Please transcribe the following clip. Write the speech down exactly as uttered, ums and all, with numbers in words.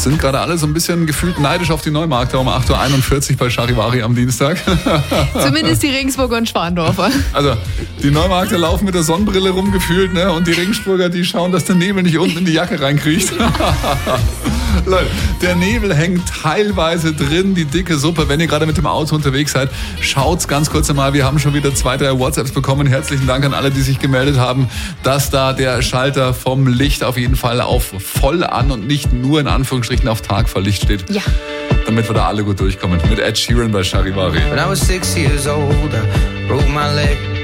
sind gerade alle so ein bisschen gefühlt neidisch auf die Neumarkter um acht Uhr einundvierzig bei Charivari am Dienstag. Zumindest die Regensburger und Schwandorfer. Also die Neumarkter laufen mit der Sonnenbrille rumgefühlt, ne? Und die Regensburger, die schauen, dass der Nebel nicht unten in die Jacke reinkriecht. Leute, der Nebel hängt teilweise drin, die dicke Suppe. Wenn ihr gerade mit dem Auto unterwegs seid, schaut's ganz kurz einmal. Wir haben schon wieder zwei, drei WhatsApps bekommen. Herzlichen Dank an alle, die sich gemeldet haben, dass da der Schalter vom Licht auf jeden Fall auf voll an und nicht nur in Anführungsstrichen auf Tag vor Licht steht. Ja. Damit wir da alle gut durchkommen. Mit Ed Sheeran bei Charivari. When I was six years old, I broke my leg.